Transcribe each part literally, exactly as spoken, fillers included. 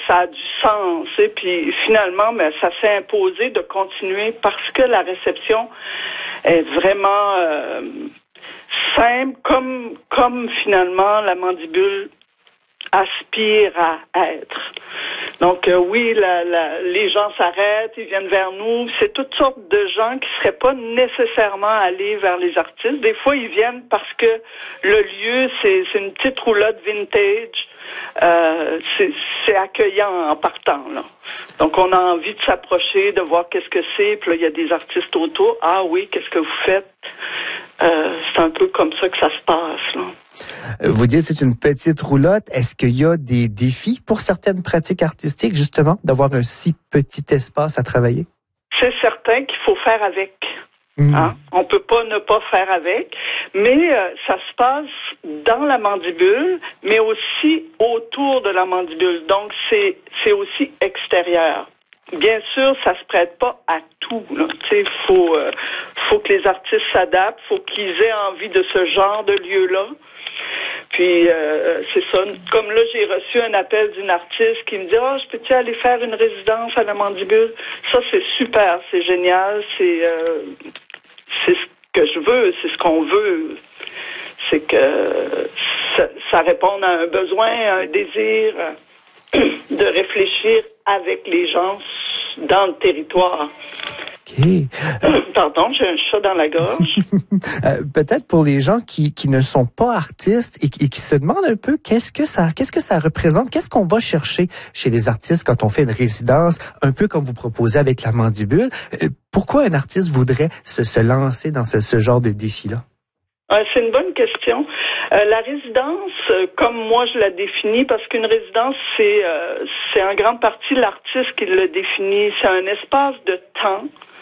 ça a du sens. Et puis finalement, mais ça s'est imposé de continuer parce que la réception est vraiment euh, simple, comme comme finalement la mandibule aspire à être. Donc euh, oui, la, la, les gens s'arrêtent, ils viennent vers nous. C'est toutes sortes de gens qui seraient pas nécessairement allés vers les artistes. Des fois, ils viennent parce que le lieu, c'est, c'est une petite roulotte vintage. Euh, c'est, c'est accueillant en partant, là. Donc, on a envie de s'approcher, de voir qu'est-ce que c'est. Puis là, il y a des artistes autour. Ah oui, qu'est-ce que vous faites? Euh, c'est un peu comme ça que ça se passe, là. Vous dites c'est une petite roulotte. Est-ce qu'il y a des défis pour certaines pratiques artistiques, justement, d'avoir un si petit espace à travailler? C'est certain qu'il faut faire avec. Mmh. Hein? On peut pas ne pas faire avec, mais euh, ça se passe dans la mandibule, mais aussi autour de la mandibule. Donc, c'est c'est aussi extérieur. Bien sûr, ça se prête pas à tout. Tu sais, faut euh, faut que les artistes s'adaptent, faut qu'ils aient envie de ce genre de lieu-là. Puis euh, c'est ça. Comme là, j'ai reçu un appel d'une artiste qui me dit ah, oh, je peux-tu aller faire une résidence à la mandibule? Ça, c'est super, c'est génial, c'est euh, c'est ce que je veux, c'est ce qu'on veut. C'est que ça, ça répond à un besoin, à un désir de réfléchir avec les gens dans le territoire. OK. Euh, Pardon, j'ai un chat dans la gorge. euh, peut-être pour les gens qui, qui ne sont pas artistes et, et qui se demandent un peu qu'est-ce que ça qu'est-ce que ça représente, qu'est-ce qu'on va chercher chez les artistes quand on fait une résidence, un peu comme vous proposez avec la mandibule. Euh, pourquoi un artiste voudrait se, se lancer dans ce, ce genre de défi-là? Euh, c'est une bonne question. Euh, la résidence, euh, comme moi je la définis, parce qu'une résidence, c'est euh, c'est en grande partie l'artiste qui le définit. C'est un espace de temps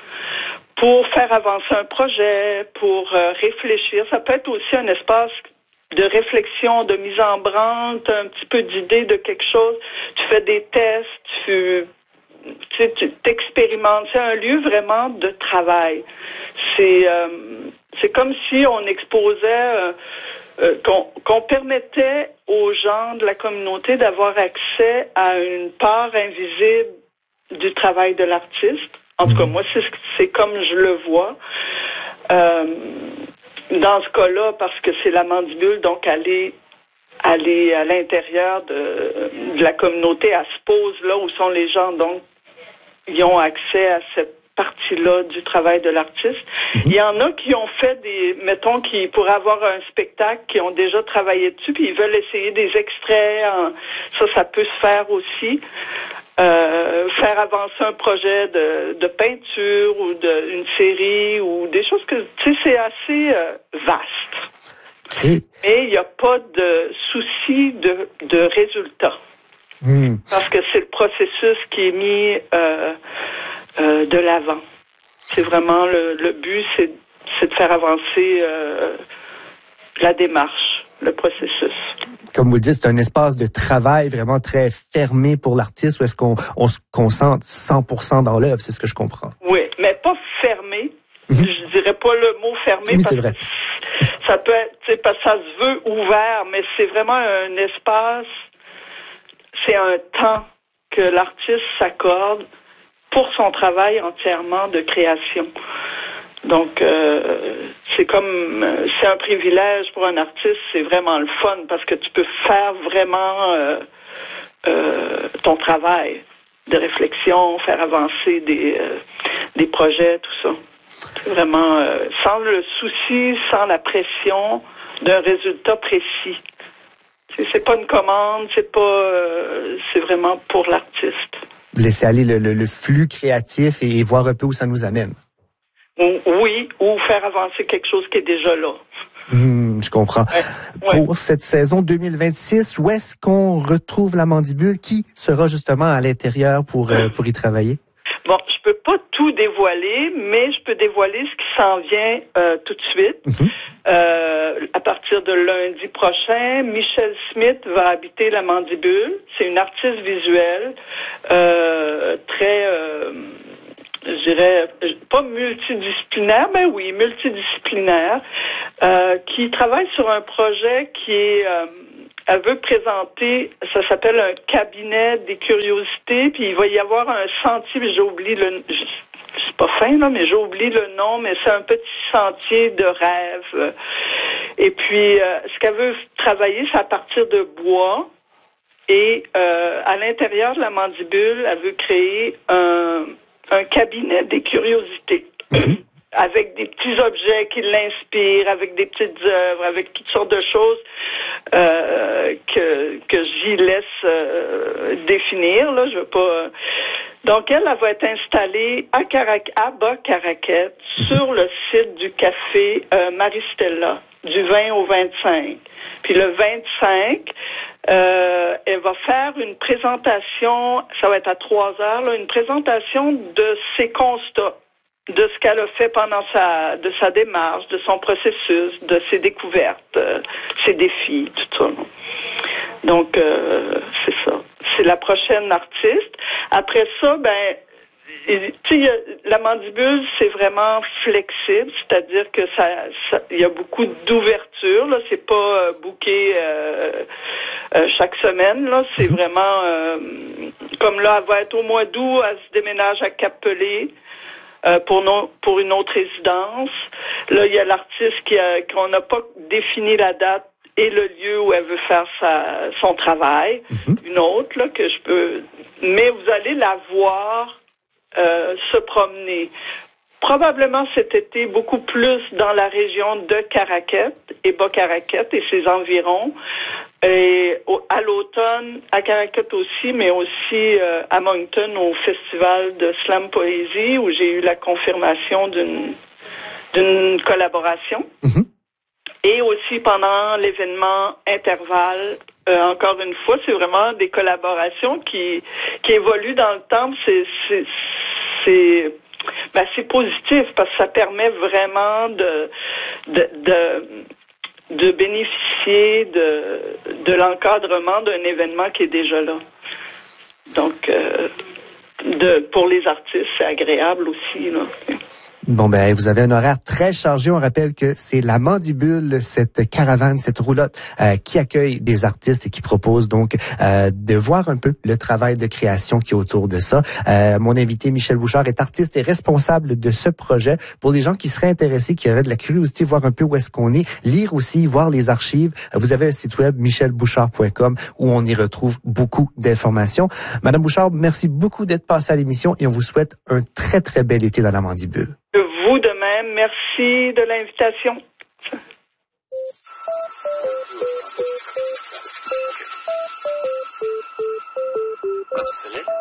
pour faire avancer un projet, pour euh, réfléchir. Ça peut être aussi un espace de réflexion, de mise en branle, un petit peu d'idée de quelque chose. Tu fais des tests, tu tu sais, tu t'expérimentes. C'est un lieu vraiment de travail. C'est euh, c'est comme si on exposait, euh, euh, qu'on, qu'on permettait aux gens de la communauté d'avoir accès à une part invisible du travail de l'artiste. En tout cas, moi, c'est, c'est comme je le vois. Euh, dans ce cas-là, parce que c'est la mandibule, donc aller aller à l'intérieur de, de la communauté, elle se pose là où sont les gens, donc ils ont accès à cette partie-là du travail de l'artiste. Mm-hmm. Il y en a qui ont fait des, mettons, qui pourraient avoir un spectacle, qui ont déjà travaillé dessus, puis ils veulent essayer des extraits. En, ça, ça peut se faire aussi. Euh, faire avancer un projet de, de peinture ou de une série ou des choses que, tu sais, c'est assez euh, vaste. Okay. Mais il n'y a pas de souci de, de résultat. Mm. Parce que c'est le processus qui est mis euh, euh, de l'avant. C'est vraiment le, le but, c'est, c'est de faire avancer euh, la démarche, le processus. Comme vous le dites, c'est un espace de travail vraiment très fermé pour l'artiste où est-ce qu'on on se concentre cent pour cent dans l'œuvre, c'est ce que je comprends. Oui, mais pas fermé. Mm-hmm. Je dirais pas le mot fermé oui, parce c'est vrai. que ça peut être, tu sais, parce que ça se veut ouvert, mais c'est vraiment un espace, c'est un temps que l'artiste s'accorde pour son travail entièrement de création. Donc, euh, c'est comme, c'est un privilège pour un artiste, c'est vraiment le fun parce que tu peux faire vraiment euh, euh, ton travail de réflexion, faire avancer des, euh, des projets, tout ça. C'est vraiment euh, sans le souci, sans la pression d'un résultat précis. C'est, c'est pas une commande, c'est pas, euh, c'est vraiment pour l'artiste. Laisser aller le, le, le flux créatif et, et voir un peu où ça nous amène. Oui, ou faire avancer quelque chose qui est déjà là. Mmh, je comprends. Ouais, Pour ouais. cette saison deux mille vingt-six, où est-ce qu'on retrouve la mandibule? Qui sera justement à l'intérieur pour, euh, pour y travailler? Bon, je peux pas tout dévoiler, mais je peux dévoiler ce qui s'en vient euh, tout de suite. Mm-hmm. Euh, à partir de lundi prochain, Michelle Smith va habiter la mandibule. C'est une artiste visuelle euh, très... Euh, je dirais, pas multidisciplinaire, mais oui, multidisciplinaire, euh, qui travaille sur un projet qui est euh, elle veut présenter, ça s'appelle un cabinet des curiosités, puis il va y avoir un sentier, j'ai oublié le, c'est pas fin là, mais j'ai oublié le nom, mais c'est un petit sentier de rêve. Et puis, euh, ce qu'elle veut travailler, c'est à partir de bois. Et euh, à l'intérieur de la mandibule, elle veut créer un, un cabinet des curiosités. Mm-hmm. Avec des petits objets qui l'inspirent, avec des petites œuvres, avec toutes sortes de choses euh, que que j'y laisse euh, définir. Là, je veux pas. Donc elle, elle va être installée à Carac, à Bas-Caraquette, sur le site du café euh, Maristella, du vingt au vingt-cinq. Puis le vingt-cinq, euh, elle va faire une présentation. Ça va être à trois heures, là, une présentation de ses constats, de ce qu'elle a fait pendant sa de sa démarche, de son processus, de ses découvertes, euh, ses défis, tout ça. Donc, euh, c'est ça. C'est la prochaine artiste. Après ça, ben, tu sais, la mandibule, c'est vraiment flexible, c'est-à-dire que ça, ça, il y a beaucoup d'ouverture. Là, c'est pas euh, booké euh, euh, chaque semaine. Là, c'est vraiment euh, comme là, elle va être au mois d'août, elle se déménage à Cap-Pelé. Euh, pour, no, pour une autre résidence. Là, il y a l'artiste qui a, qu'on n'a pas défini la date et le lieu où elle veut faire sa, son travail. Mm-hmm. Une autre, là, que je peux... Mais vous allez la voir euh, se promener. Probablement cet été, beaucoup plus dans la région de Caraquette et Bas-Caraquette et ses environs. Et à l'automne, à Caraquette aussi, mais aussi euh, à Moncton au festival de slam poésie où j'ai eu la confirmation d'une d'une collaboration. Mm-hmm. Et aussi pendant l'événement Intervalle, euh, encore une fois, c'est vraiment des collaborations qui qui évoluent dans le temps. C'est c'est c'est ben, c'est positif parce que ça permet vraiment de de, de de bénéficier de, de l'encadrement d'un événement qui est déjà là. Donc, euh, de, pour les artistes, c'est agréable aussi, là. Bon, ben, vous avez un horaire très chargé. On rappelle que c'est la Mandibule, cette caravane, cette roulotte euh, qui accueille des artistes et qui propose donc euh, de voir un peu le travail de création qui est autour de ça. Euh, mon invité, Michel Bouchard, est artiste et responsable de ce projet. Pour les gens qui seraient intéressés, qui auraient de la curiosité, voir un peu où est-ce qu'on est, lire aussi, voir les archives, vous avez un site web, michel bouchard point com, où on y retrouve beaucoup d'informations. Madame Bouchard, merci beaucoup d'être passée à l'émission et on vous souhaite un très, très bel été dans la Mandibule. Vous de même, merci de l'invitation. Absolument.